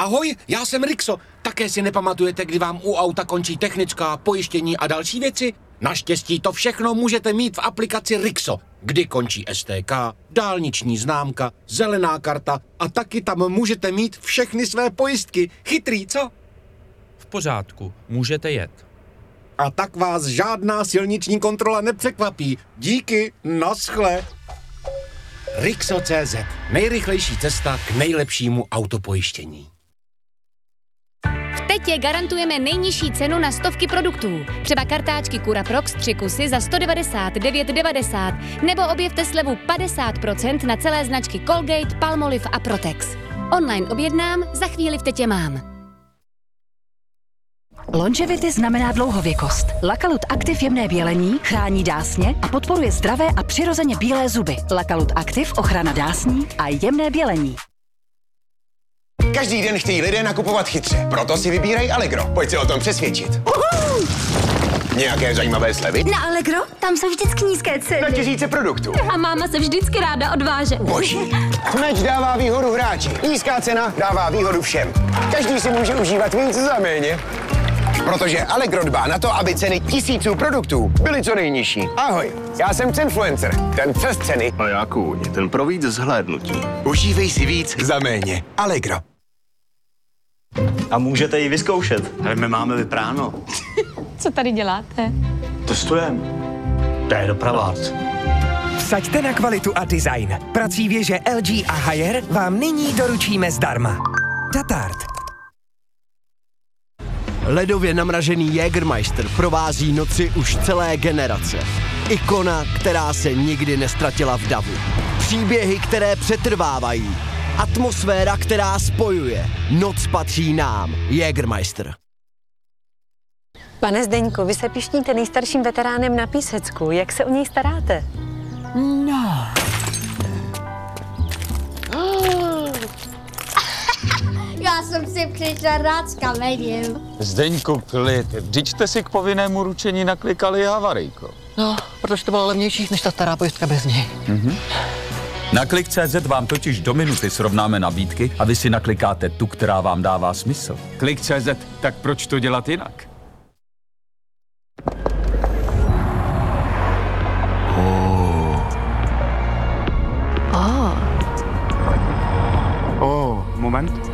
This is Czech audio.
Ahoj, já jsem Rixo. Také si nepamatujete, kdy vám u auta končí technická, pojištění a další věci? Naštěstí to všechno můžete mít v aplikaci Rixo, kdy končí STK, dálniční známka, zelená karta a taky tam můžete mít všechny své pojistky. Chytrý, co? V pořádku, můžete jet. A tak vás žádná silniční kontrola nepřekvapí. Díky, naschle. Rixo.cz. Nejrychlejší cesta k nejlepšímu autopojištění. V Tetě garantujeme nejnižší cenu na stovky produktů. Třeba kartáčky Curaprox 3 kusy za 199,90 nebo objevte slevu 50% na celé značky Colgate, Palmolive a Protex. Online objednám, za chvíli v Tetě mám. Longevity znamená dlouhověkost. Lakalut Active jemné bělení chrání dásně a podporuje zdravé a přirozeně bílé zuby. Lakalut Active ochrana dásní a jemné bělení. Každý den chtějí lidé nakupovat chytře, proto si vybírají Allegro. Pojď se o tom přesvědčit. Nějaké zajímavé slevy? Na Allegro? Tam jsou vždycky nízké ceny. Na tisíce produktů. A máma se vždycky ráda odváže. Boží. Meč dává výhodu hráči. Nízká cena dává výhodu všem. Každý si může užívat víc za méně. Protože Allegro dbá na to, aby ceny tisíců produktů byly co nejnižší. Ahoj, já jsem Cenfluencer, ten přes ceny. A já kůň, ten pro víc zhlédnutí. Užívej si víc za méně. Allegro. A můžete ji vyzkoušet. Ale my máme vypráno. Co tady děláte? Testujeme. To je dopravák. Vsaďte na kvalitu a design. Prací věže LG a Haier vám nyní doručíme zdarma. Tatart. Ledově namražený Jägermeister provází noci už celé generace. Ikona, která se nikdy nestratila v davu. Příběhy, které přetrvávají. Atmosféra, která spojuje. Noc patří nám. Jägermeister. Pane Zdeňku, vy se pišníte nejstarším veteránem na Písecku. Jak se o něj staráte? No. Já jsem si přišel rád s kamením. Zdeňku, klid. Vždyť jste si k povinnému ručení naklikali havarijko. No, protože to bylo levnější než ta stará pojistka bez něj. Na Klik.cz vám totiž do minuty srovnáme nabídky a vy si naklikáte tu, která vám dává smysl. Klik.cz, tak proč to dělat jinak? Moment.